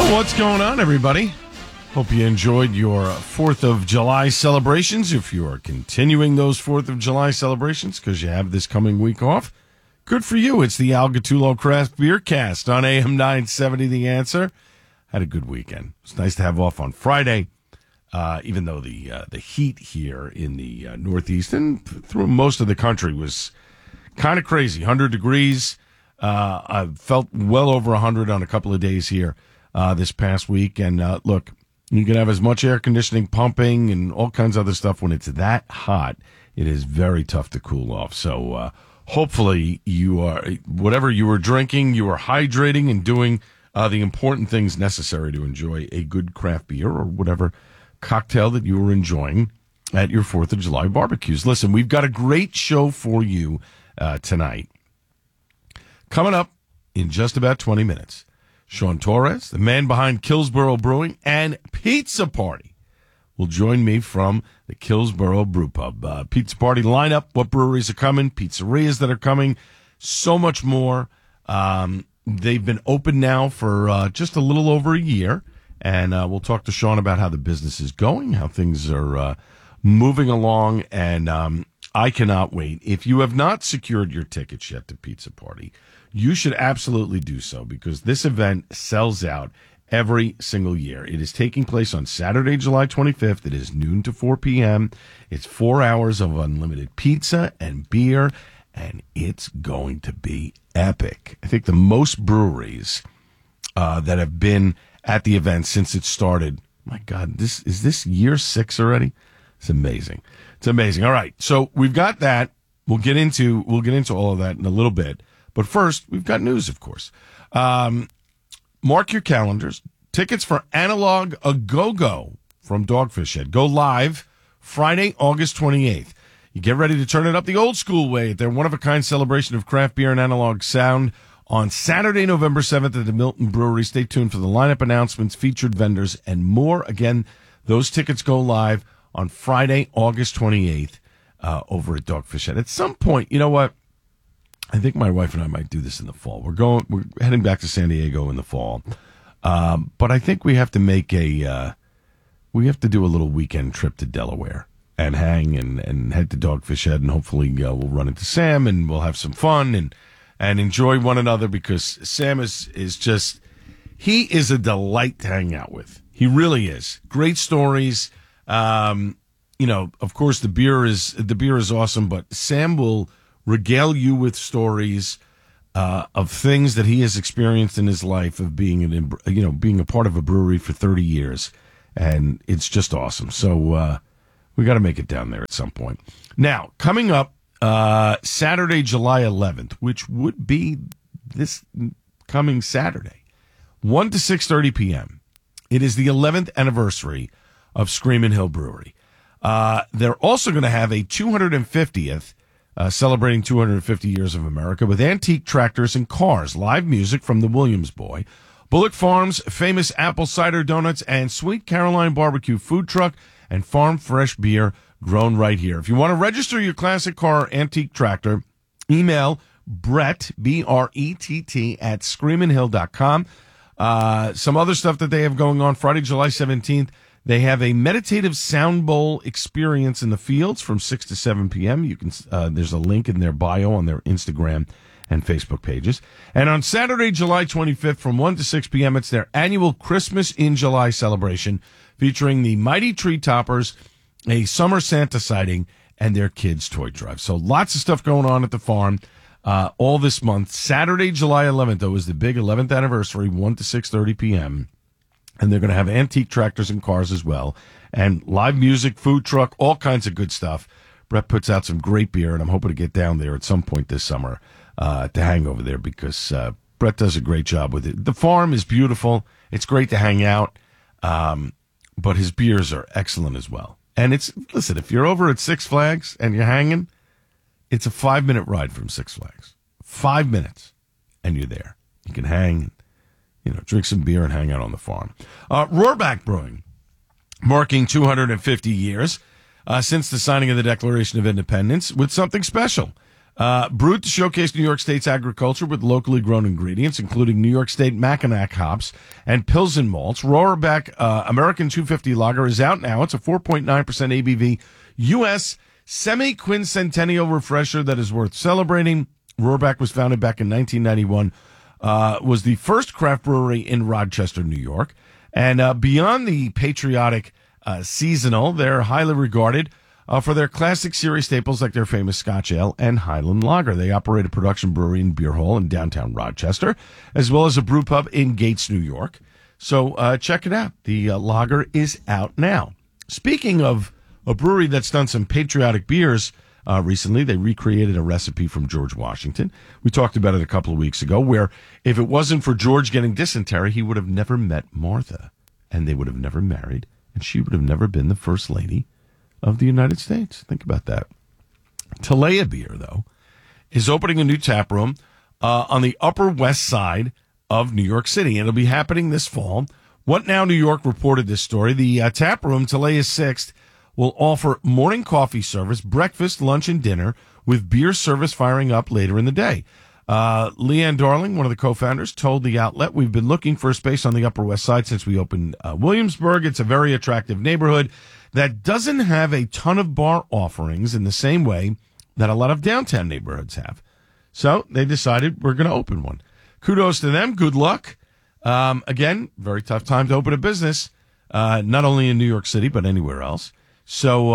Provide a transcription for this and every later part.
What's going on, everybody? Hope you enjoyed your 4th of July celebrations. If you are continuing those 4th of July celebrations because you have this coming week off, good for you. It's the Al Gattullo Craft Beer Cast on AM 970 The Answer. Had a good weekend. It's nice to have off on Friday, even though the heat here in the Northeast and through most of the country was kind of crazy. 100 degrees. I felt well over 100 on a couple of days here this past week. And look, you can have as much air conditioning pumping and all kinds of other stuff. When it's that hot, it is very tough to cool off. So hopefully you are, whatever you were drinking, you are hydrating and doing the important things necessary to enjoy a good craft beer or whatever cocktail that you were enjoying at your 4th of July barbecues. Listen, we've got a great show for you tonight. Coming up in just about 20 minutes, Sean Torres, the man behind Killsborough Brewing and Pizza Party, will join me from the Killsborough Brew Pub. Pizza Party lineup, what breweries are coming, pizzerias that are coming, so much more. They've been open now for just a little over a year, and we'll talk to Sean about how the business is going, how things are moving along, and I cannot wait. If you have not secured your tickets yet to Pizza Party, you should absolutely do so because this event sells out every single year. It is taking place on Saturday, July 25th. It is noon to 4 p.m. It's 4 hours of unlimited pizza and beer, and it's going to be epic. I think the most breweries that have been at the event since it started, my God, is this year 6 already? It's amazing. It's amazing. All right, so we've got that. We'll get into all of that in a little bit. But first, we've got news, of course. Mark your calendars. Tickets for Analog A Go-Go from Dogfish Head go live Friday, August 28th. You get ready to turn it up the old school way at their one-of-a-kind celebration of craft beer and analog sound on Saturday, November 7th at the Milton Brewery. Stay tuned for the lineup announcements, featured vendors, and more. Again, those tickets go live on Friday, August 28th over at Dogfish Head. At some point, you know what? I think my wife and I might do this in the fall. We're heading back to San Diego in the fall. But I think we have to we have to do a little weekend trip to Delaware and hang and head to Dogfish Head, and hopefully we'll run into Sam and we'll have some fun and enjoy one another because Sam is just, he is a delight to hang out with. He really is. Great stories. Of course the beer is awesome, but Sam will regale you with stories of things that he has experienced in his life of being a part of a brewery for 30 years, and it's just awesome. So we got to make it down there at some point. Now, coming up Saturday, July 11th, which would be this coming Saturday, 1 to 6:30 p.m. It is the 11th anniversary of Screamin' Hill Brewery. They're also going to have a 250th. Celebrating 250 years of America with antique tractors and cars, live music from the Williams Boy, Bullock Farms, famous apple cider donuts, and Sweet Caroline barbecue food truck, and farm fresh beer grown right here. If you want to register your classic car or antique tractor, email Brett, B-R-E-T-T, at screaminhill.com. Some other stuff that they have going on Friday, July 17th. They have a meditative sound bowl experience in the fields from 6 to 7 p.m. You can there's a link in their bio on their Instagram and Facebook pages. And on Saturday, July 25th from 1 to 6 p.m., it's their annual Christmas in July celebration featuring the Mighty Tree Toppers, a summer Santa sighting, and their kids' toy drive. So lots of stuff going on at the farm all this month. Saturday, July 11th, though, is the big 11th anniversary, 1 to 6:30 p.m., and they're going to have antique tractors and cars as well, and live music, food truck, all kinds of good stuff. Brett puts out some great beer, and I'm hoping to get down there at some point this summer to hang over there because Brett does a great job with it. The farm is beautiful. It's great to hang out, but his beers are excellent as well. And listen, if you're over at Six Flags and you're hanging, it's a 5-minute ride from Six Flags. 5 minutes, and you're there. You can hang, drink some beer and hang out on the farm. Rohrback Brewing, marking 250 years since the signing of the Declaration of Independence with something special. Brewed to showcase New York State's agriculture with locally grown ingredients, including New York State Mackinac hops and Pilsen malts. Rohrbeck American 250 Lager is out now. It's a 4.9% ABV U.S. semi-quincentennial refresher that is worth celebrating. Rohrbeck was founded back in 1991, was the first craft brewery in Rochester, New York. And beyond the patriotic seasonal, they're highly regarded for their classic series staples like their famous Scotch Ale and Highland Lager. They operate a production brewery and beer hall in downtown Rochester, as well as a brew pub in Gates, New York. So check it out. The lager is out now. Speaking of a brewery that's done some patriotic beers recently, they recreated a recipe from George Washington. We talked about it a couple of weeks ago, where if it wasn't for George getting dysentery, he would have never met Martha, and they would have never married, and she would have never been the first lady of the United States. Think about that. Talea Beer, though, is opening a new tap room on the Upper West Side of New York City. It'll be happening this fall. What Now New York reported this story. The tap room, Talea 6th, will offer morning coffee service, breakfast, lunch, and dinner, with beer service firing up later in the day. Leanne Darling, one of the co-founders, told the outlet, "We've been looking for a space on the Upper West Side since we opened Williamsburg. It's a very attractive neighborhood that doesn't have a ton of bar offerings in the same way that a lot of downtown neighborhoods have. So they decided we're going to open one." Kudos to them. Good luck. Again, very tough time to open a business, not only in New York City, but anywhere else. So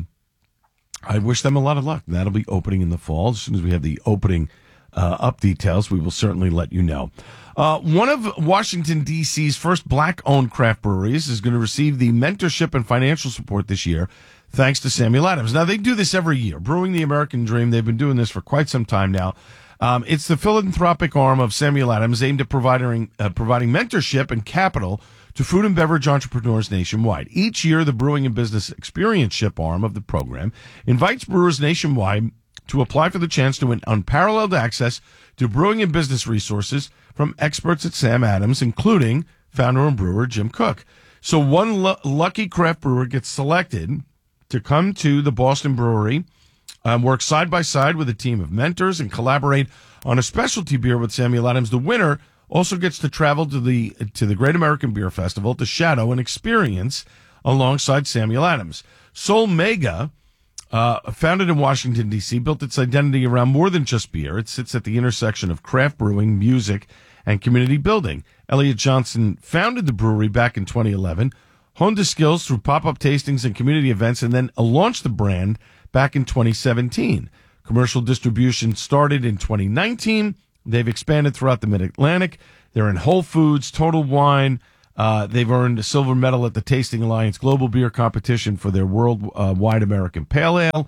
I wish them a lot of luck. That'll be opening in the fall. As soon as we have the opening up details, we will certainly let you know. One of Washington, D.C.'s first black-owned craft breweries is going to receive the mentorship and financial support this year, thanks to Samuel Adams. Now, they do this every year. Brewing the American Dream, they've been doing this for quite some time now. It's the philanthropic arm of Samuel Adams aimed at providing mentorship and capital to food and beverage entrepreneurs nationwide. Each year, the Brewing and Business Experience-ship arm of the program invites brewers nationwide to apply for the chance to win unparalleled access to brewing and business resources from experts at Sam Adams, including founder and brewer Jim Koch. So one lucky craft brewer gets selected to come to the Boston Brewery, work side by side with a team of mentors, and collaborate on a specialty beer with Samuel Adams. The winner also gets to travel to the Great American Beer Festival to shadow and experience alongside Samuel Adams. Soul Mega, founded in Washington, D.C., built its identity around more than just beer. It sits at the intersection of craft brewing, music, and community building. Elliot Johnson founded the brewery back in 2011, honed his skills through pop-up tastings and community events, and then launched the brand back in 2017. Commercial distribution started in 2019. They've expanded throughout the Mid-Atlantic. They're in Whole Foods, Total Wine. They've earned a silver medal at the Tasting Alliance Global Beer Competition for their worldwide American Pale Ale.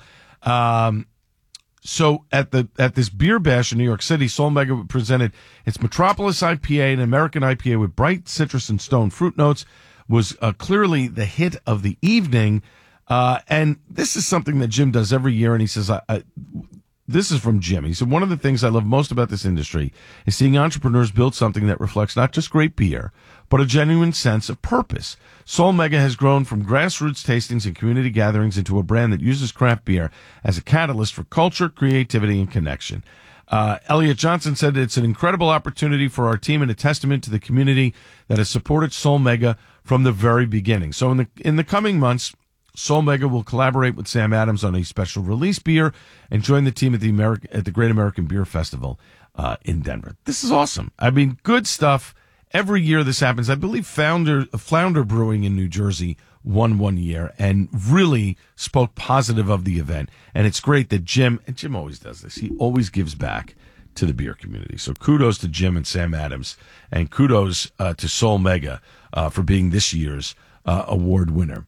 So at this beer bash in New York City, Soul Mega presented its Metropolis IPA, an American IPA with bright citrus and stone fruit notes, was clearly the hit of the evening. And this is something that Jim does every year, and he says, this is from Jim. He said, "One of the things I love most about this industry is seeing entrepreneurs build something that reflects not just great beer, but a genuine sense of purpose. Soul Mega has grown from grassroots tastings and community gatherings into a brand that uses craft beer as a catalyst for culture, creativity, and connection." Elliot Johnson said it's an incredible opportunity for our team and a testament to the community that has supported Soul Mega from the very beginning. So in the coming months, Soul Mega will collaborate with Sam Adams on a special release beer and join the team at the Great American Beer Festival in Denver. This is awesome. I mean, good stuff. Every year this happens. I believe Flounder Brewing in New Jersey won one year and really spoke positive of the event. And it's great that Jim always does this. He always gives back to the beer community. So kudos to Jim and Sam Adams, and kudos to Soul Mega for being this year's award winner.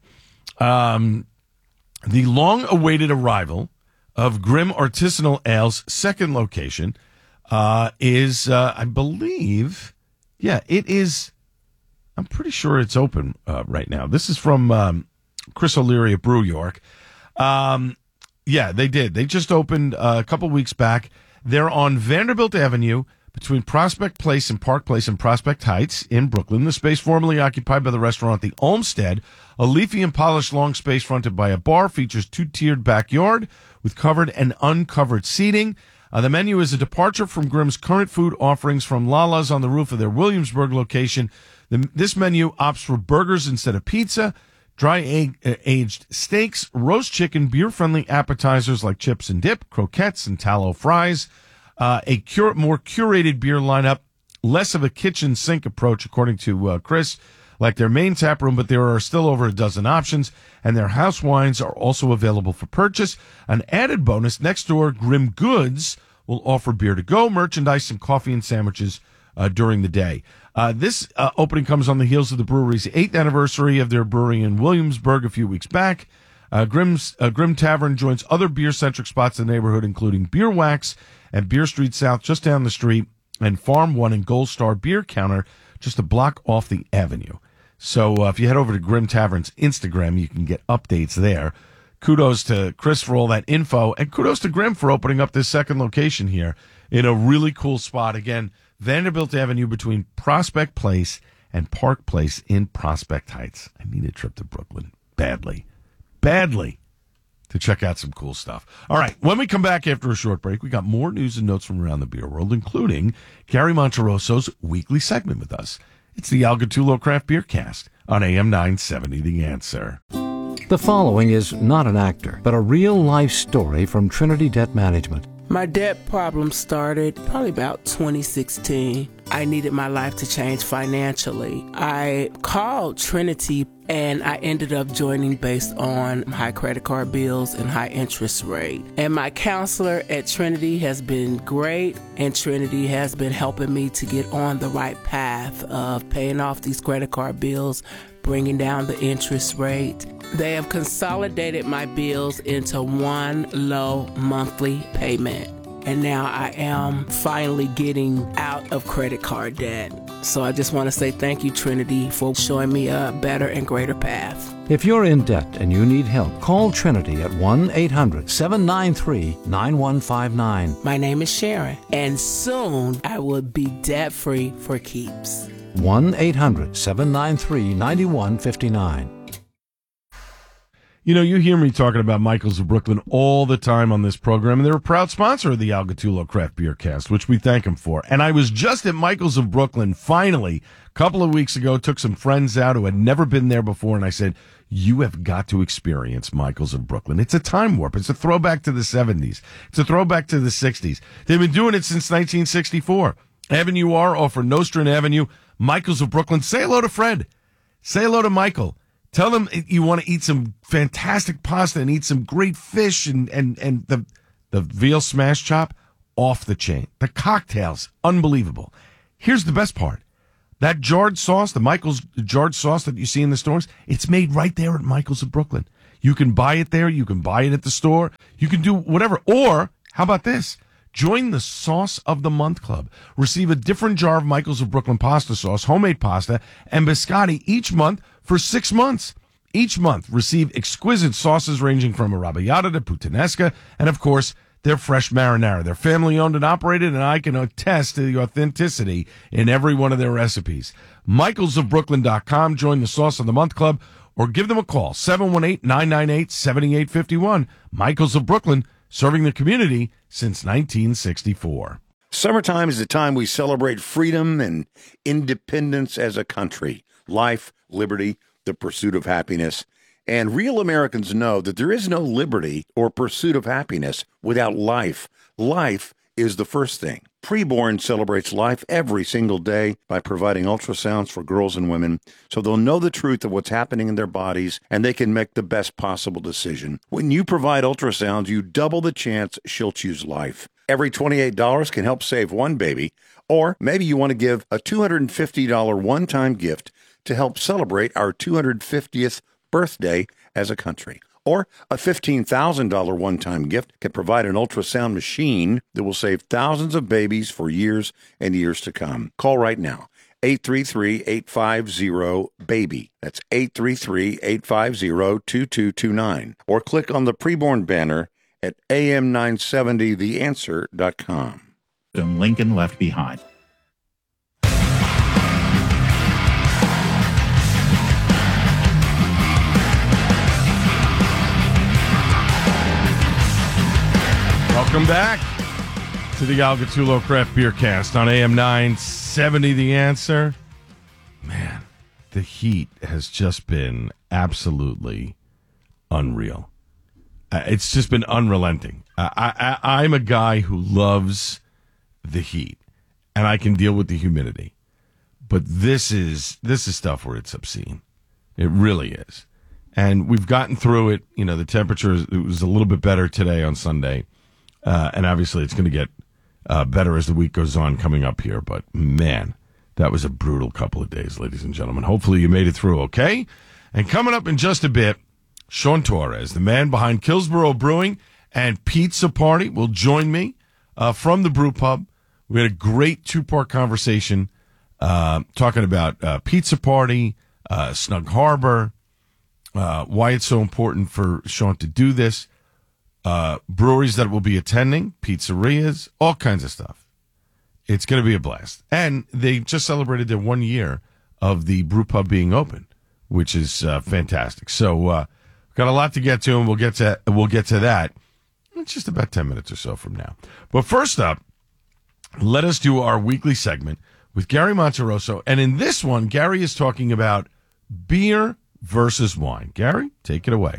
The long-awaited arrival of Grim Artisanal Ale's second location is, I believe, it is. I'm pretty sure it's open right now. This is from Chris O'Leary at Brew York. They did. They just opened a couple weeks back. They're on Vanderbilt Avenue between Prospect Place and Park Place in Prospect Heights in Brooklyn. The space formerly occupied by the restaurant The Olmsted, a leafy and polished long space fronted by a bar, features two-tiered backyard with covered and uncovered seating. The menu is a departure from Grimm's current food offerings from Lala's on the roof of their Williamsburg location. This menu opts for burgers instead of pizza, dry aged steaks, roast chicken, beer-friendly appetizers like chips and dip, croquettes, and tallow fries, a more curated beer lineup, less of a kitchen sink approach, according to Chris, like their main tap room, but there are still over a dozen options, and their house wines are also available for purchase. An added bonus, next door, Grimm Goods will offer beer to go, merchandise, and coffee and sandwiches during the day. This opening comes on the heels of the brewery's 8th anniversary of their brewery in Williamsburg a few weeks back. Grimm Tavern joins other beer-centric spots in the neighborhood, including Beer Wax and Beer Street South just down the street, and Farm One and Gold Star Beer Counter just a block off the avenue. So if you head over to Grimm Tavern's Instagram, you can get updates there. Kudos to Chris for all that info, and kudos to Grimm for opening up this second location here in a really cool spot. Again, Vanderbilt Avenue between Prospect Place and Park Place in Prospect Heights. I need a trip to Brooklyn badly to check out some cool stuff. All right, when we come back after a short break, we got more news and notes from around the beer world, including Gary Monteroso's weekly segment with us. It's the Al Gattullo Craft Beer Cast on AM 970 The Answer. The following is not an actor, but a real-life story from Trinity Debt Management. My debt problem started probably about 2016. I needed my life to change financially. I called Trinity and I ended up joining based on high credit card bills and high interest rate. And my counselor at Trinity has been great, and Trinity has been helping me to get on the right path of paying off these credit card bills, bringing down the interest rate. They have consolidated my bills into one low monthly payment. And now I am finally getting out of credit card debt. So I just want to say thank you, Trinity, for showing me a better and greater path. If you're in debt and you need help, call Trinity at 1-800-793-9159. My name is Sharon, and soon I will be debt-free for keeps. 1-800-793-9159. You know, you hear me talking about Michaels of Brooklyn all the time on this program, and they're a proud sponsor of the Al Gattullo Craft Beer Cast, which we thank them for. And I was just at Michaels of Brooklyn, finally, a couple of weeks ago, took some friends out who had never been there before, and I said, you have got to experience Michaels of Brooklyn. It's a time warp. It's a throwback to the 70s. It's a throwback to the 60s. They've been doing it since 1964. Avenue R off of Nostrand Avenue, Michaels of Brooklyn. Say hello to Fred. Say hello to Michael. Tell them you want to eat some fantastic pasta and eat some great fish and the veal smash chop, off the chain. The cocktails, unbelievable. Here's the best part. That jarred sauce, the Michael's jarred sauce that you see in the stores, it's made right there at Michael's of Brooklyn. You can buy it there. You can buy it at the store. You can do whatever. Or, how about this? Join the Sauce of the Month Club. Receive a different jar of Michael's of Brooklyn pasta sauce, homemade pasta, and biscotti each month for 6 months. Each month, receive exquisite sauces ranging from arrabbiata to puttanesca, and of course, their fresh marinara. They're family owned and operated, and I can attest to the authenticity in every one of their recipes. MichaelsofBrooklyn.com. Join the Sauce of the Month Club, or give them a call, 718-998-7851. Michaels of Brooklyn, serving the community since 1964. Summertime is the time we celebrate freedom and independence as a country. Life, liberty, the pursuit of happiness. And real Americans know that there is no liberty or pursuit of happiness without life. Life is the first thing. Preborn celebrates life every single day by providing ultrasounds for girls and women so they'll know the truth of what's happening in their bodies and they can make the best possible decision. When you provide ultrasounds, you double the chance she'll choose life. Every $28 can help save one baby, or maybe you want to give a $250 one-time gift to help celebrate our 250th birthday as a country. Or a $15,000 one-time gift can provide an ultrasound machine that will save thousands of babies for years and years to come. Call right now, 833-850-BABY. That's 833-850-2229. Or click on the preborn banner at am970theanswer.com. Lincoln Left Behind. Welcome back. to the Al Gattullo Craft Beer Cast on AM 970. The Answer. Man, the heat has just been absolutely unreal. It's just been unrelenting. I'm a guy who loves the heat, and I can deal with the humidity. But this is stuff where it's obscene. It really is. And we've gotten through it. You know, the temperature it was a little bit better today on Sunday. And obviously it's going to get better as the week goes on coming up here. But, man, that was a brutal couple of days, ladies and gentlemen. Hopefully you made it through okay. And coming up in just a bit, Sean Torres, the man behind Killsborough Brewing and Pizza Party, will join me from the Brew Pub. We had a great two-part conversation talking about Pizza Party, Snug Harbor, why it's so important for Sean to do this, breweries that will be attending, pizzerias, all kinds of stuff. It's going to be a blast. And they just celebrated their 1 year of the Brew Pub being open, which is fantastic. So got a lot to get to, and we'll get to that in just about 10 minutes or so from now. But first up, let us do our weekly segment with Gary Monterosso. And in this one, Gary is talking about beer versus wine. Gary, take it away.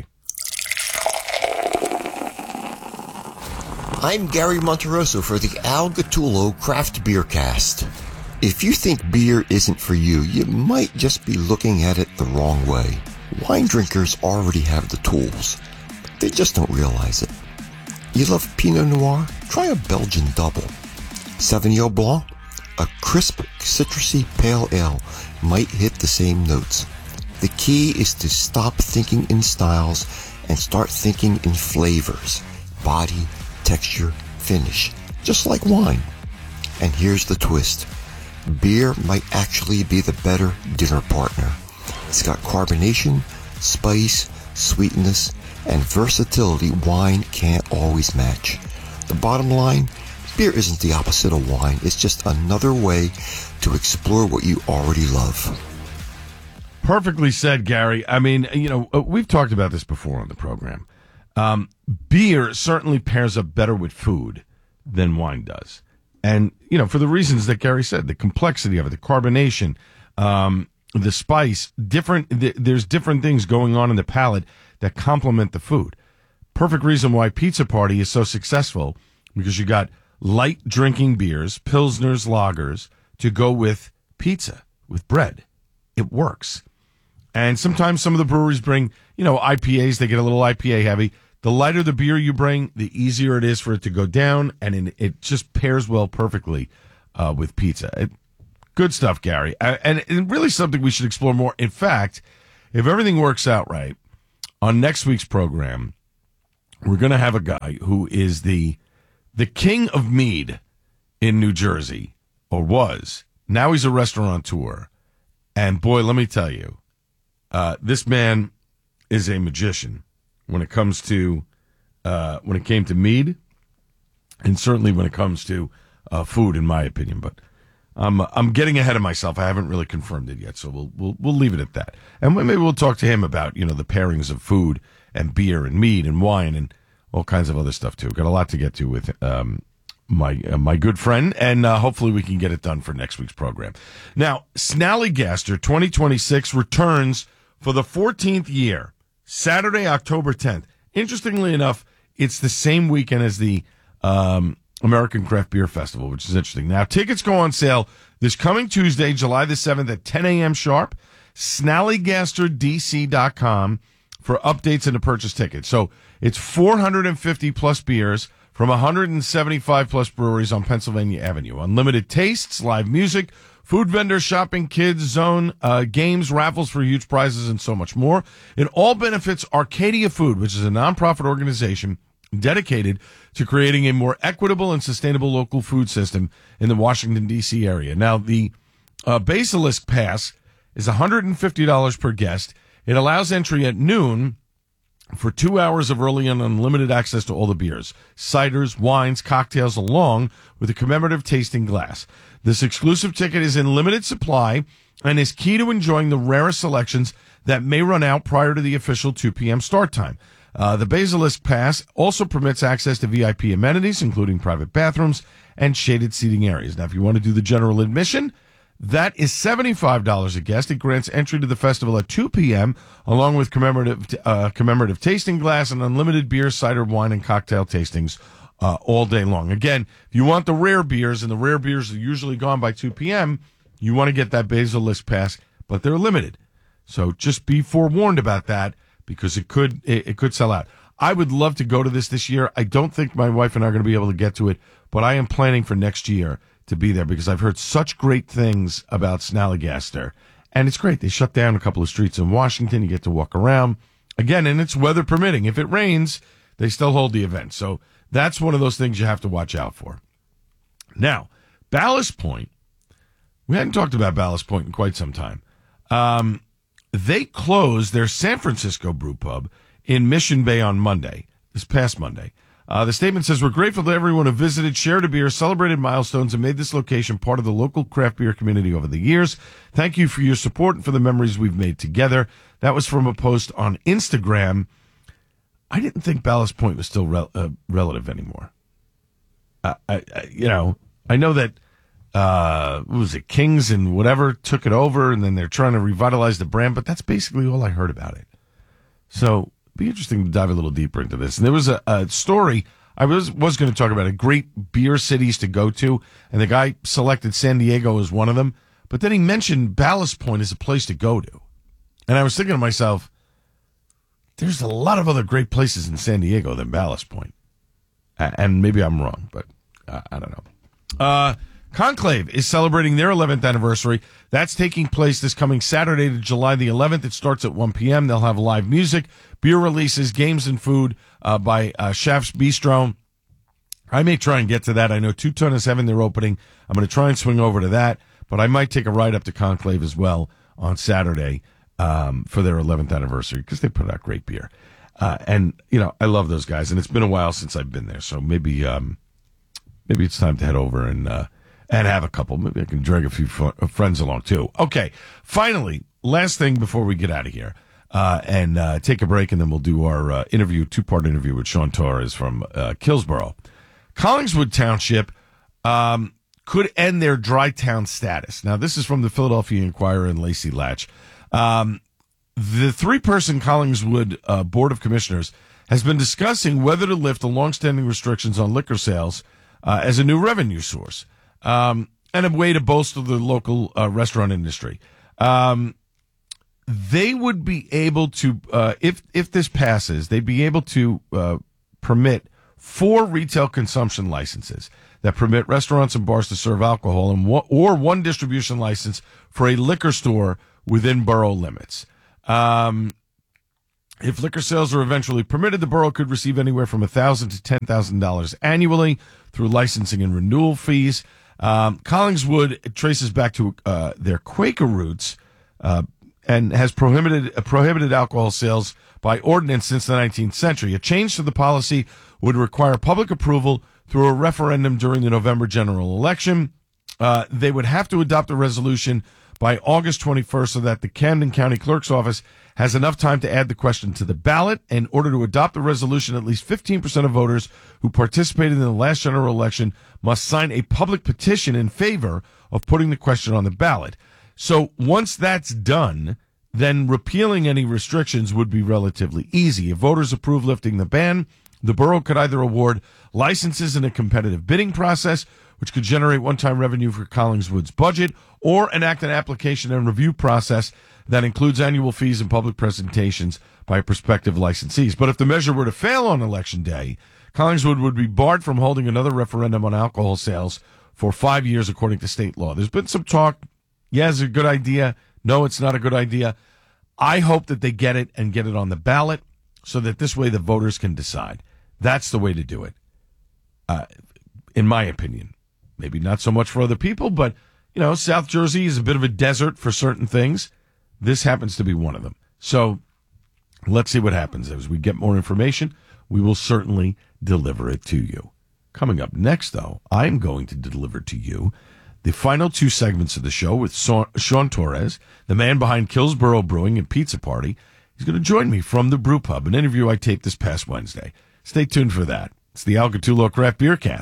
I'm Gary Monterosso for the Al Gattullo Craft Beer Cast. If you think beer isn't for you, you might just be looking at it the wrong way. Wine drinkers already have the tools. They just don't realize it. You love Pinot Noir? Try a Belgian double. Sauvignon Blanc? A crisp, citrusy pale ale might hit the same notes. The key is to stop thinking in styles and start thinking in flavors. Body, texture, finish, just like wine. And here's the twist. Beer might actually be the better dinner partner. It's got carbonation, spice, sweetness, and versatility wine can't always match. The bottom line, beer isn't the opposite of wine. It's just another way to explore what you already love. Perfectly said, Gary. I mean, you know, we've talked about this before on the program. Beer certainly pairs up better with food than wine does. And, you know, for the reasons that Gary said, the complexity of it, the carbonation, the spice, there's different things going on in the palate that complement the food. Perfect reason why Pizza Party is so successful, because you got light drinking beers, pilsners, lagers, to go with pizza, with bread. It works. And sometimes some of the breweries bring, you know, IPAs, they get a little IPA heavy. The lighter the beer you bring, the easier it is for it to go down, and it just pairs well perfectly with pizza. Good stuff, Gary. And really something we should explore more. In fact, if everything works out right, on next week's program, we're going to have a guy who is the king of mead in New Jersey, or was. Now he's a restaurateur. And boy, let me tell you, this man is a magician when it comes to when it came to mead, and certainly when it comes to food, in my opinion. But I'm getting ahead of myself. I haven't really confirmed it yet, so we'll leave it at that. And maybe we'll talk to him about, you know, the pairings of food and beer and mead and wine and all kinds of other stuff too. Got a lot to get to with my good friend, and hopefully we can get it done for next week's program. Now, Snallygaster 2026 returns for the 14th year, Saturday, October 10th. Interestingly enough, it's the same weekend as the American Craft Beer Festival, which is interesting. Now, tickets go on sale this coming Tuesday, July the 7th at 10 a.m. sharp. SnallygasterDC.com for updates and to purchase tickets. So it's 450 plus beers from 175 plus breweries on Pennsylvania Avenue. Unlimited tastes, live music, food vendor shopping, kids zone, games, raffles for huge prizes, and so much more. It all benefits Arcadia Food, which is a nonprofit organization dedicated to creating a more equitable and sustainable local food system in the Washington, D.C. area. Now, the Basilisk Pass is $150 per guest. It allows entry at noon for 2 hours of early and unlimited access to all the beers, ciders, wines, cocktails, along with a commemorative tasting glass. This exclusive ticket is in limited supply and is key to enjoying the rarest selections that may run out prior to the official 2 p.m. start time. The Basilisk Pass also permits access to VIP amenities, including private bathrooms and shaded seating areas. Now, if you want to do the general admission, that is $75 a guest. It grants entry to the festival at 2 p.m., along with commemorative tasting glass and unlimited beer, cider, wine, and cocktail tastings all day long. Again, if you want the rare beers, and the rare beers are usually gone by 2 p.m., you want to get that Basilisk Pass, but they're limited. So just be forewarned about that, because it could sell out. I would love to go to this year. I don't think my wife and I are going to be able to get to it, but I am planning for next year to be there, because I've heard such great things about Snallygaster. And it's great. They shut down a couple of streets in Washington. You get to walk around. Again, and it's weather permitting. If it rains, they still hold the event. So that's one of those things you have to watch out for. Now, Ballast Point. We hadn't talked about Ballast Point in quite some time. They closed their San Francisco brew pub in Mission Bay on Monday, this past Monday. The statement says, "We're grateful to everyone who visited, shared a beer, celebrated milestones, and made this location part of the local craft beer community over the years. Thank you for your support and for the memories we've made together." That was from a post on Instagram. I didn't think Ballast Point was still relative anymore. I know that, what was it, Kings and whatever took it over, and then they're trying to revitalize the brand, but that's basically all I heard about it. So it'd be interesting to dive a little deeper into this. And there was a story, I was going to talk about great beer cities to go to, and the guy selected San Diego as one of them, but then he mentioned Ballast Point as a place to go to. And I was thinking to myself, there's a lot of other great places in San Diego than Ballast Point. And maybe I'm wrong, but I don't know. Conclave is celebrating their 11th anniversary. That's taking place this coming Saturday, July the 11th. It starts at 1 p.m. They'll have live music, beer releases, games, and food by Chef's Bistro. I may try and get to that. I know Two Ton is having their opening. I'm going to try and swing over to that, but I might take a ride up to Conclave as well on Saturday for their 11th anniversary, because they put out great beer. And, I love those guys, and it's been a while since I've been there, so maybe it's time to head over and have a couple. Maybe I can drag a few friends along, too. Okay, finally, last thing before we get out of here, and take a break, and then we'll do our two-part interview with Sean Torres from Killsborough. Collingswood Township could end their dry town status. Now, this is from the Philadelphia Inquirer and Lacey Latch. The three-person Collingswood Board of Commissioners has been discussing whether to lift the longstanding restrictions on liquor sales as a new revenue source and a way to bolster the local restaurant industry. They would be able to, if this passes, they'd be able to permit 4 retail consumption licenses that permit restaurants and bars to serve alcohol, and one distribution license for a liquor store within borough limits. If liquor sales are eventually permitted, the borough could receive anywhere from $1,000 to $10,000 annually through licensing and renewal fees. Collingswood traces back to their Quaker roots and has prohibited alcohol sales by ordinance since the 19th century. A change to the policy would require public approval through a referendum during the November general election. They would have to adopt a resolution by August 21st so that the Camden County Clerk's Office has enough time to add the question to the ballot. In order to adopt the resolution, at least 15% of voters who participated in the last general election must sign a public petition in favor of putting the question on the ballot. So once that's done, then repealing any restrictions would be relatively easy. If voters approve lifting the ban, the borough could either award licenses in a competitive bidding process, which could generate one-time revenue for Collingswood's budget, or enact an application and review process that includes annual fees and public presentations by prospective licensees. But if the measure were to fail on Election Day, Collingswood would be barred from holding another referendum on alcohol sales for 5 years, according to state law. There's been some talk. Yeah, it's a good idea. No, it's not a good idea. I hope that they get it and get it on the ballot so that this way the voters can decide. That's the way to do it, in my opinion. Maybe not so much for other people, but, South Jersey is a bit of a desert for certain things. This happens to be one of them. So let's see what happens. As we get more information, we will certainly deliver it to you. Coming up next, though, I'm going to deliver to you the final 2 segments of the show with Sean Torres, the man behind Killsborough Brewing and Pizza Party. He's going to join me from the Brew Pub, an interview I taped this past Wednesday. Stay tuned for that. It's the Al Gattullo Craft Beer Cast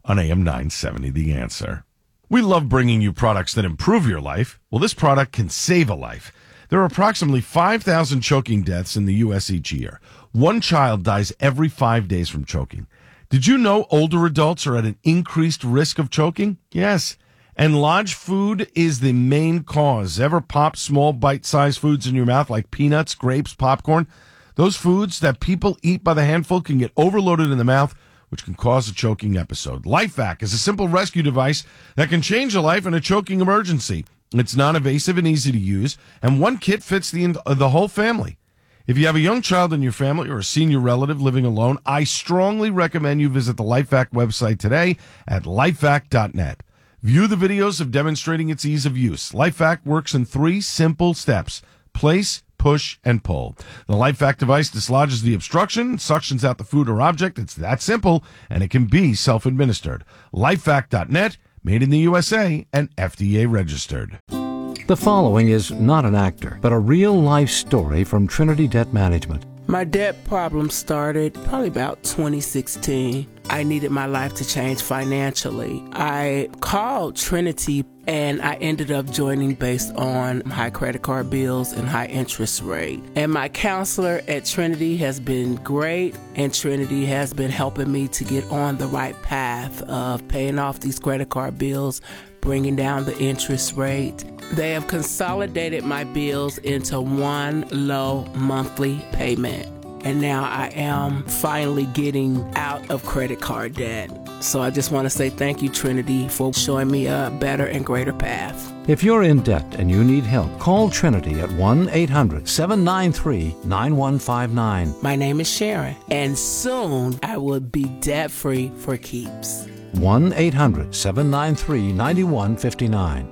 on AM 970 The Answer. We love bringing you products that improve your life. Well, this product can save a life. There are approximately 5,000 choking deaths in the U.S. each year. One child dies every 5 days from choking. Did you know older adults are at an increased risk of choking? Yes. And lodged food is the main cause. Ever pop small bite-sized foods in your mouth like peanuts, grapes, popcorn? Those foods that people eat by the handful can get overloaded in the mouth, which can cause a choking episode. LifeVac is a simple rescue device that can change a life in a choking emergency. It's non-invasive and easy to use, and one kit fits the whole family. If you have a young child in your family or a senior relative living alone, I strongly recommend you visit the LifeVac website today at lifevac.net. View the videos of demonstrating its ease of use. LifeVac works in 3 simple steps: place, push, and pull. The LifeVac device dislodges the obstruction, suctions out the food or object. It's that simple, and it can be self-administered. LifeVac.net, made in the USA and FDA registered. The following is not an actor, but a real-life story from Trinity Debt Management. My debt problem started probably about 2016. I needed my life to change financially. I called Trinity and I ended up joining based on high credit card bills and high interest rate. And my counselor at Trinity has been great, and Trinity has been helping me to get on the right path of paying off these credit card bills, bringing down the interest rate. They have consolidated my bills into one low monthly payment. And now I am finally getting out of credit card debt. So I just want to say thank you, Trinity, for showing me a better and greater path. If you're in debt and you need help, call Trinity at 1-800-793-9159. My name is Sharon, and soon I will be debt-free for keeps. 1-800-793-9159.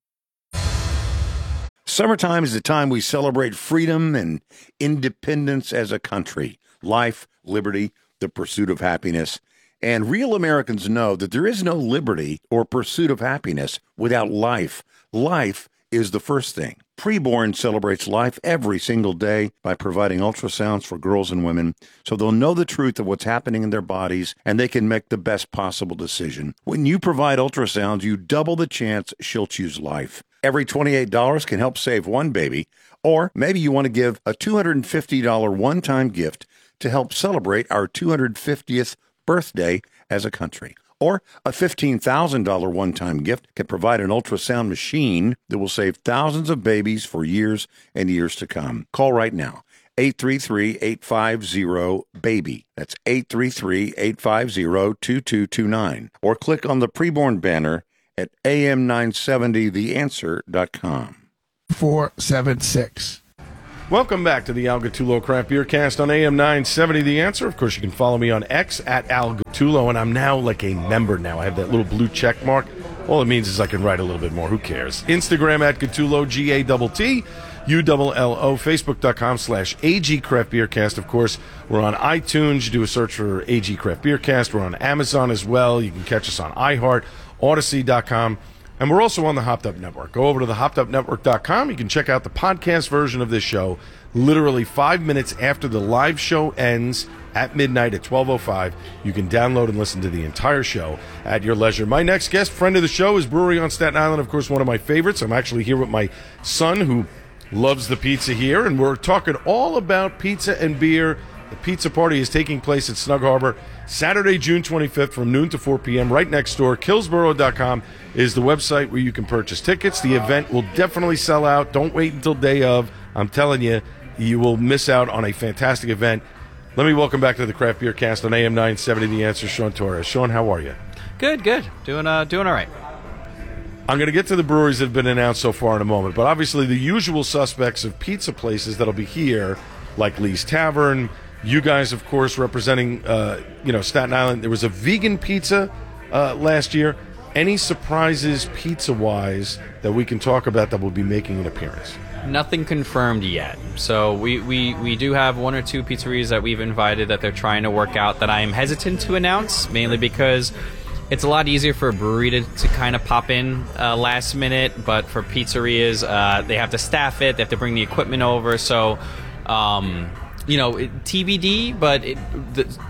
Summertime is the time we celebrate freedom and independence as a country, life, liberty, the pursuit of happiness. And real Americans know that there is no liberty or pursuit of happiness without life. Life is the first thing. Preborn celebrates life every single day by providing ultrasounds for girls and women so they'll know the truth of what's happening in their bodies and they can make the best possible decision. When you provide ultrasounds, you double the chance she'll choose life. Every $28 can help save one baby, or maybe you want to give a $250 one-time gift to help celebrate our 250th birthday as a country. Or a $15,000 one-time gift can provide an ultrasound machine that will save thousands of babies for years and years to come. Call right now. 833-850-BABY. That's 833-850-2229. Or click on the preborn banner at am970theanswer.com. 476. Welcome back to the Al Gattullo Craft Beer Cast on AM 970 The Answer. Of course, you can follow me on X at Al Gattullo, and I'm now like a member now. I have that little blue check mark. All it means is I can write a little bit more. Who cares? Instagram at Gattullo, G-A-T-T, U-L-L-O, Facebook.com/AG Craft Beer Cast. Of course, we're on iTunes. You do a search for AG Craft Beer Cast. We're on Amazon as well. You can catch us on iHeart, Odyssey.com. And we're also on the Hopped Up Network. Go over to the hoppedupnetwork.com. You can check out the podcast version of this show literally 5 minutes after the live show ends at midnight at 12:05. You can download and listen to the entire show at your leisure. My next guest, friend of the show, is Brewery on Staten Island, of course, one of my favorites. I'm actually here with my son, who loves the pizza here, and we're talking all about pizza and beer. The pizza party is taking place at Snug Harbor Saturday, June 25th from noon to 4 p.m. right next door. Killsboro.com is the website where you can purchase tickets. The event will definitely sell out. Don't wait until day of. I'm telling you, you will miss out on a fantastic event. Let me welcome back to the Craft Beer Cast on AM 970 The Answer, Sean Torres. Sean, how are you? Good. Doing all right. I'm going to get to the breweries that have been announced so far in a moment, but obviously the usual suspects of pizza places that'll be here, like Lee's Tavern. You guys, of course, representing, Staten Island. There was a vegan pizza last year. Any surprises pizza-wise that we can talk about that will be making an appearance? Nothing confirmed yet. So we do have one or two pizzerias that we've invited that they're trying to work out that I am hesitant to announce, mainly because it's a lot easier for a brewery to kind of pop in last minute, but for pizzerias, they have to staff it, they have to bring the equipment over, so... TBD, but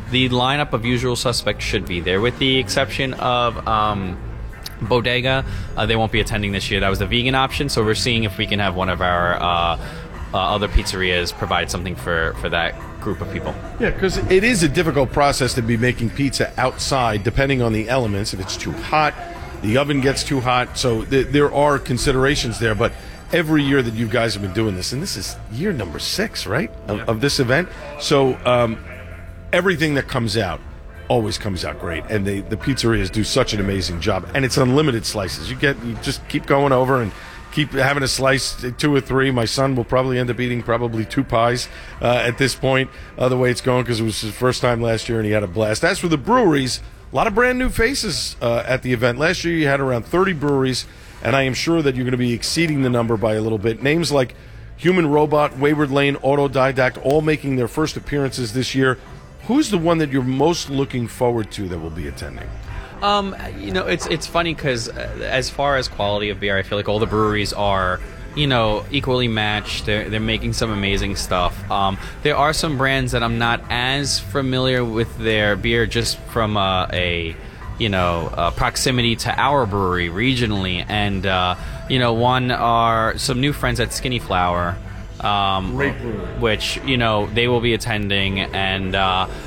the lineup of usual suspects should be there, with the exception of Bodega. They won't be attending this year. That was the vegan option, so we're seeing if we can have one of our other pizzerias provide something for that group of people. Yeah, because it is a difficult process to be making pizza outside, depending on the elements. If it's too hot, the oven gets too hot. So there are considerations there. But every year that you guys have been doing this, and this is year number 6, right, of this event. So everything that comes out always comes out great, and the pizzerias do such an amazing job. And it's unlimited slices. You just keep going over and keep having a slice, 2 or 3. My son will probably end up eating probably 2 pies at this point, the way it's going, because it was his first time last year and he had a blast. As for the breweries, a lot of brand new faces at the event. Last year you had around 30 breweries, and I am sure that you're going to be exceeding the number by a little bit. Names like Human Robot, Wayward Lane, Autodidact, all making their first appearances this year. Who's the one that you're most looking forward to that will be attending? It's funny because as far as quality of beer, I feel like all the breweries are, equally matched. They're making some amazing stuff. There are some brands that I'm not as familiar with their beer, just from a proximity to our brewery regionally, and one are some new friends at Skinny Flower. Which they will be attending, and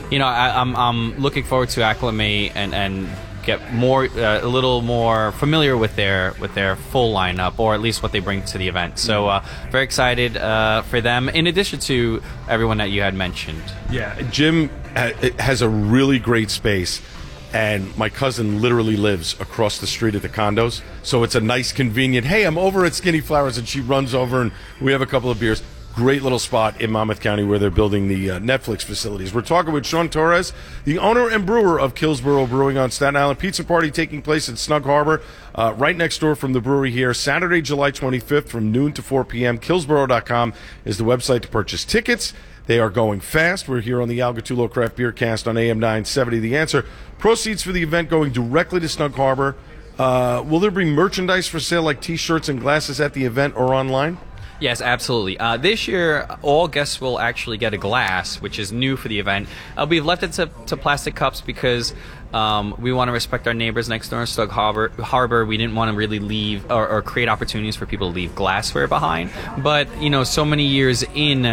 I'm looking forward to acclimate and get a little more familiar with their full lineup, or at least what they bring to the event. So very excited for them, in addition to everyone that you had mentioned. Yeah, Jim has a really great space, and my cousin literally lives across the street at the condos, so it's a nice, convenient, hey, I'm over at Skinny Flowers, and she runs over and we have a couple of beers. Great little spot in Monmouth County where they're building the Netflix facilities. We're talking with Sean Torres, the owner and brewer of Killsborough Brewing on Staten Island. Pizza party taking place at Snug Harbor, right next door from the brewery here, Saturday, July 25th from noon to 4 p.m. Killsborough.com is the website to purchase tickets. They are going fast. We're here on the Al Gattullo Craft Beer Cast on AM 970. The Answer. Proceeds for the event going directly to Snug Harbor. Will there be merchandise for sale like T-shirts and glasses at the event or online? Yes, absolutely. This year, all guests will actually get a glass, which is new for the event. We've left it to plastic cups because we want to respect our neighbors next door in Snug Harbor. We didn't want to really leave or create opportunities for people to leave glassware behind. But, so many years in,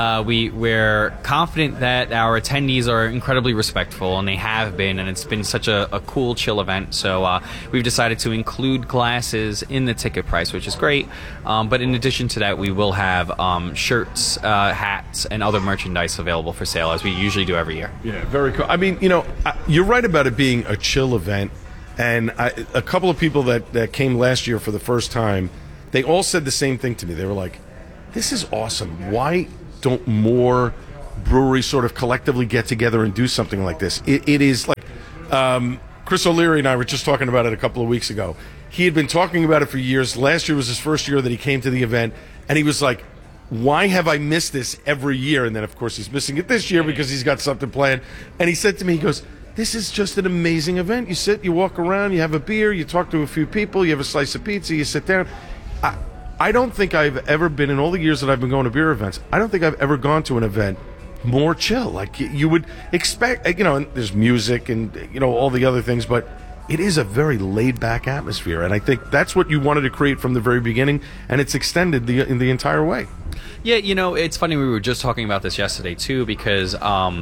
we're confident that our attendees are incredibly respectful, and they have been, and it's been such a cool, chill event. So we've decided to include glasses in the ticket price, which is great. But in addition to that, we will have shirts, hats, and other merchandise available for sale, as we usually do every year. Yeah, very cool. I mean, you're right about it being a chill event, and a couple of people that came last year for the first time, they all said the same thing to me. They were like, this is awesome. Why don't more breweries sort of collectively get together and do something like this? It is like Chris O'Leary and I were just talking about it a couple of weeks ago. He had been talking about it for years. Last year was his first year that he came to the event, and he was like, why have I missed this every year? And then, of course, he's missing it this year because he's got something planned. And he said to me, he goes, this is just an amazing event. You sit, you walk around, you have a beer, you talk to a few people, you have a slice of pizza, you sit down. I don't think I've ever been, in all the years that I've been going to beer events, I don't think I've ever gone to an event more chill. Like you would expect, and there's music and, all the other things, but it is a very laid-back atmosphere, and I think that's what you wanted to create from the very beginning, and it's extended the entire way. Yeah, it's funny, we were just talking about this yesterday, too, because,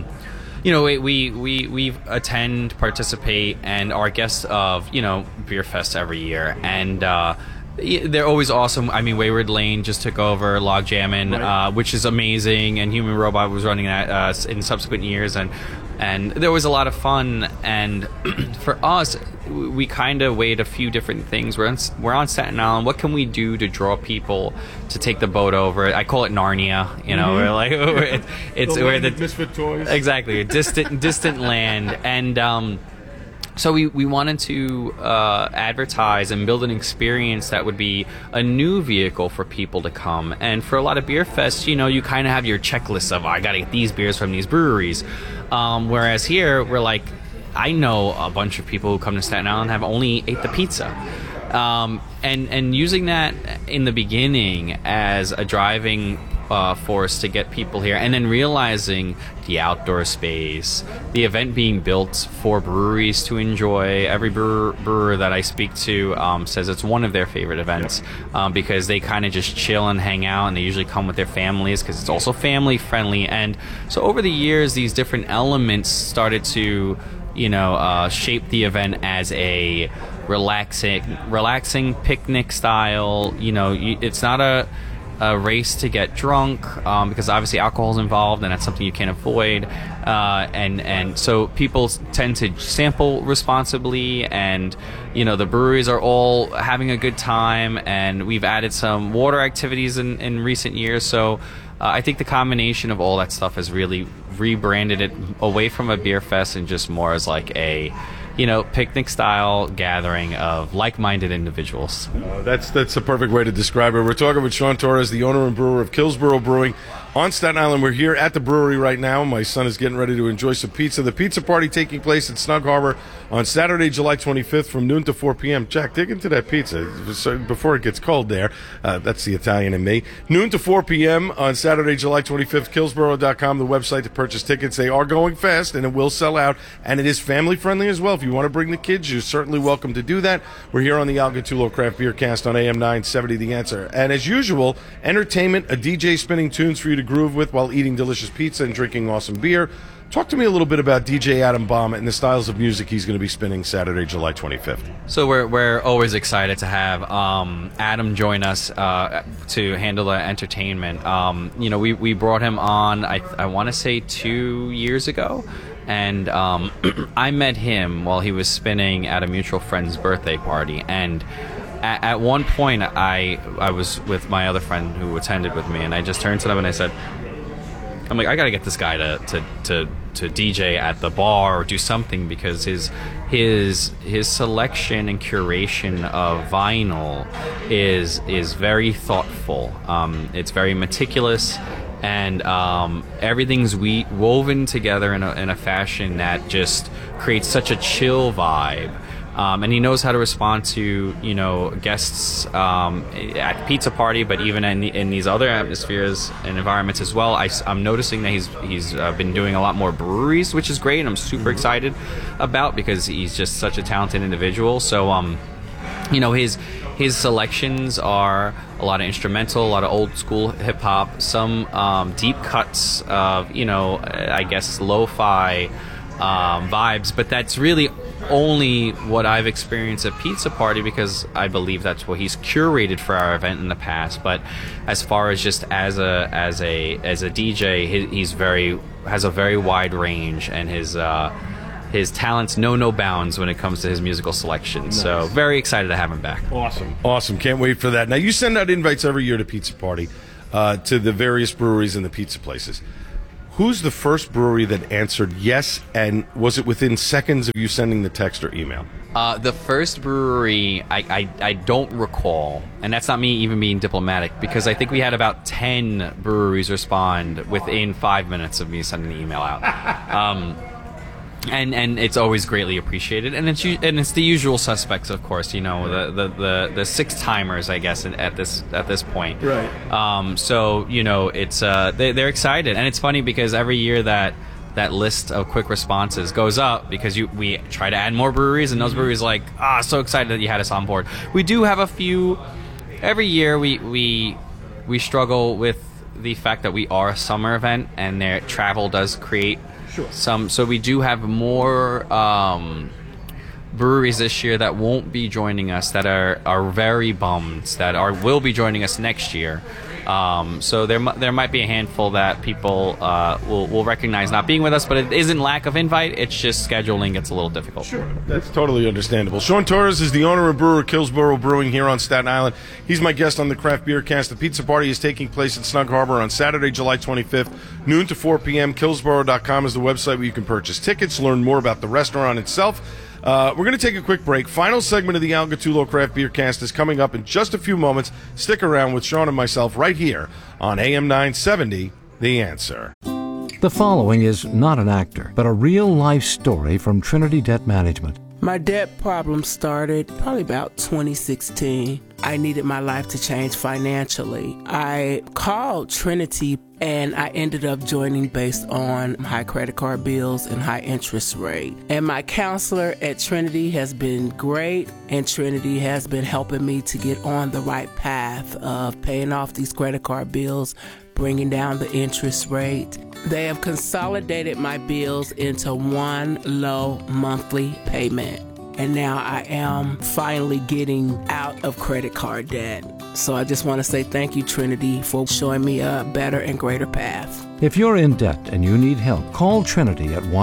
we attend, participate, and are guests of, Beer Fest every year, and they're always awesome. I mean, Wayward Lane just took over Log Jammin', right. Which is amazing, and Human Robot was running that in subsequent years, and there was a lot of fun. And for us, we kind of weighed a few different things. We're on Staten Island. What can we do to draw people to take the boat over? I call it Narnia. We're like it's the where land of misfit toys. Exactly, a distant land, and so we wanted to advertise and build an experience that would be a new vehicle for people to come. And for a lot of beer fests, you kind of have your checklist of, I got to get these beers from these breweries. Whereas here, we're like, I know a bunch of people who come to Staten Island have only ate the pizza. And using that in the beginning as a driving force to get people here, and then realizing the outdoor space, the event being built for breweries to enjoy. Every brewer that I speak to says it's one of their favorite events because they kind of just chill and hang out, and they usually come with their families because it's also family friendly. And so over the years, these different elements started to shape the event as a relaxing picnic style. It's not a race to get drunk because obviously alcohol is involved, and that's something you can't avoid. And so people tend to sample responsibly, and the breweries are all having a good time. And we've added some water activities in recent years. So I think the combination of all that stuff has really rebranded it away from a beer fest and just more as like a picnic style gathering of like-minded individuals. That's the perfect way to describe it. We're talking with Sean Torres, the owner and brewer of Killsborough Brewing on Staten Island. We're here at the brewery right now. My son is getting ready to enjoy some pizza. The pizza party taking place at Snug Harbor on Saturday, July 25th from noon to 4 p.m. Jack, dig into that pizza before it gets cold there. That's the Italian in me. Noon to 4 p.m. on Saturday, July 25th. Killsborough.com, the website to purchase tickets. They are going fast, and it will sell out. And it is family-friendly as well. If you want to bring the kids, you're certainly welcome to do that. We're here on the Al Gattullo Craft Beer Cast on AM 970, The Answer. And as usual, entertainment, a DJ spinning tunes for you to groove with while eating delicious pizza and drinking awesome beer. Talk to me a little bit about DJ Adam Baum and the styles of music he's going to be spinning Saturday, July 25th. So we're always excited to have Adam join us to handle the entertainment. We brought him on, I want to say 2 years ago. And I met him while he was spinning at a mutual friend's birthday party. And at one point, I was with my other friend who attended with me, and I just turned to them and I said, I got to get this guy to DJ at the bar or do something, because his selection and curation of vinyl is very thoughtful. It's very meticulous. And everything's woven together in a fashion that just creates such a chill vibe. And he knows how to respond to guests at pizza party, but even in these other atmospheres and environments as well. I'm noticing that he's been doing a lot more breweries, which is great, and I'm super excited about, because he's just such a talented individual. So his selections are a lot of instrumental, a lot of old school hip hop, some deep cuts of I guess lo-fi vibes, but that's really only what I've experienced at Pizza Party, because I believe that's what he's curated for our event in the past. But as far as just as a DJ, he's has a very wide range, and his talents know no bounds when it comes to his musical selection. Nice. So very excited to have him back. Awesome. Can't wait for that. Now, you send out invites every year to Pizza Party to the various breweries and the pizza places. Who's the first brewery that answered yes, and was it within seconds of you sending the text or email? The first brewery, I don't recall, and that's not me even being diplomatic, because I think we had about 10 breweries respond within 5 minutes of me sending the email out. And it's always greatly appreciated, and it's the usual suspects, of course. The six timers, I guess, at this point. Right. So it's they're excited, and it's funny because every year that list of quick responses goes up, because we try to add more breweries, and those breweries are so excited that you had us on board. We do have a few every year. We struggle with the fact that we are a summer event, and their travel does create. Sure. So we do have more breweries this year that won't be joining us, that are very bummed, that will be joining us next year. So there might be a handful that people will recognize not being with us, but it isn't lack of invite. It's just scheduling gets a little difficult. Sure, that's totally understandable. Sean Torres is the owner and brewer of Killsborough Brewing here on Staten Island. He's my guest on the Craft Beer Cast. The pizza party is taking place at Snug Harbor on Saturday, July 25th, noon to 4 p.m. Killsborough.com is the website where you can purchase tickets, learn more about the restaurant itself. We're going to take a quick break. Final segment of the Al Gattullo Craft Beer Cast is coming up in just a few moments. Stick around with Sean and myself right here on AM 970, The Answer. The following is not an actor, but a real-life story from Trinity Debt Management. My debt problem started probably about 2016. I needed my life to change financially. I called Trinity and I ended up joining based on high credit card bills and high interest rate. And my counselor at Trinity has been great, and Trinity has been helping me to get on the right path of paying off these credit card bills, bringing down the interest rate. They have consolidated my bills into one low monthly payment. And now I am finally getting out of credit card debt. So I just want to say thank you, Trinity, for showing me a better and greater path. If you're in debt and you need help, call Trinity at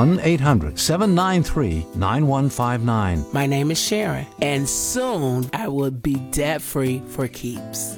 1-800-793-9159. My name is Sharon, and soon I will be debt-free for keeps.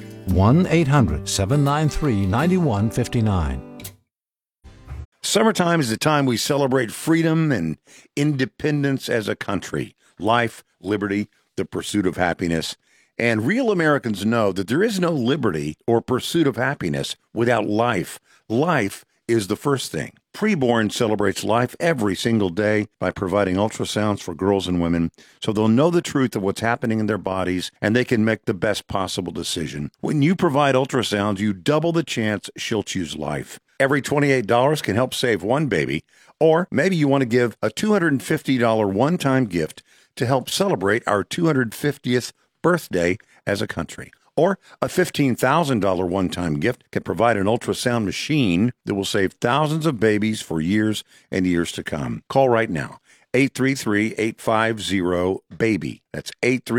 1-800-793-9159. Summertime is the time we celebrate freedom and independence as a country. Life, liberty, the pursuit of happiness. And real Americans know that there is no liberty or pursuit of happiness without life. Life is the first thing. Preborn celebrates life every single day by providing ultrasounds for girls and women so they'll know the truth of what's happening in their bodies and they can make the best possible decision. When you provide ultrasounds, you double the chance she'll choose life. Every $28 can help save one baby, or maybe you want to give a $250 one-time gift to help celebrate our 250th birthday as a country. Or a $15,000 one-time gift can provide an ultrasound machine that will save thousands of babies for years and years to come. Call right now. 833-850-BABY. That's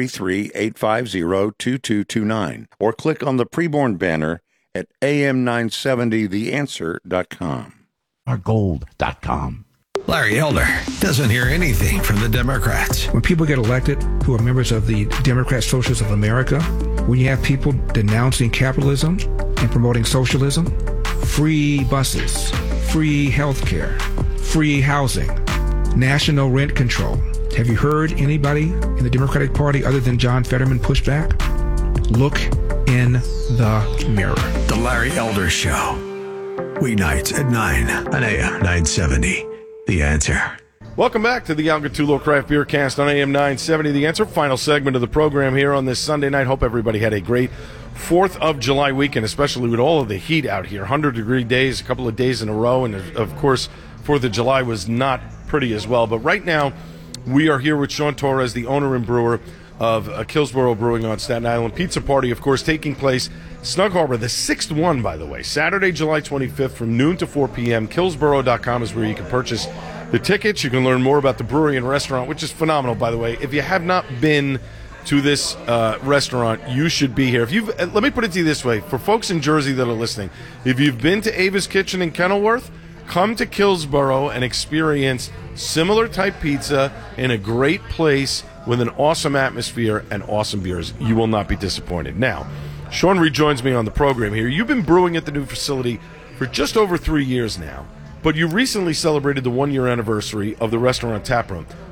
833-850-2229. Or click on the preborn banner at am970theanswer.com. Gold.com. Larry Elder doesn't hear anything from the Democrats. When people get elected who are members of the Democrat Socialists of America, when you have people denouncing capitalism and promoting socialism, free buses, free health care, free housing, national rent control. Have you heard anybody in the Democratic Party other than John Fetterman push back? Look in the mirror. The Larry Elder Show. Weeknights at 9 on AM 970. The Answer. Welcome back to the Al Gattullo Craft Beer Cast on AM 970. The Answer. Final segment of the program here on this Sunday night. Hope everybody had a great 4th of July weekend, especially with all of the heat out here. 100-degree days, a couple of days in a row, and of course, 4th of July was not pretty as well. But right now, we are here with Sean Torres, the owner and brewer of Killsborough Brewing on Staten Island. Pizza party, of course, taking place Snug Harbor, the 6th one, by the way, Saturday, July 25th from noon to 4 p.m. Killsborough.com is where you can purchase the tickets. You can learn more about the brewery and restaurant, which is phenomenal, by the way. If you have not been to this restaurant, you should be here. Let me put it to you this way. For folks in Jersey that are listening, if you've been to Ava's Kitchen in Kenilworth, come to Killsborough and experience similar type pizza in a great place with an awesome atmosphere and awesome beers. You will not be disappointed. Now, Sean rejoins me on the program here. You've been brewing at the new facility for just over 3 years now, but you recently celebrated the 1-year anniversary of the restaurant taproom.